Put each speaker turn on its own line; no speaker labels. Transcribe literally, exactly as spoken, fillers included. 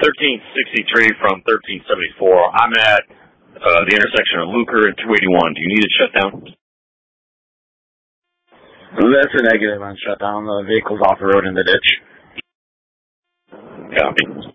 thirteen sixty-three from thirteen seventy-four. I'm at uh, the intersection of Luker and two eighty-one. Do you need it shut down?
That's a negative on shutdown. The vehicle's off the road in the ditch.
Copy.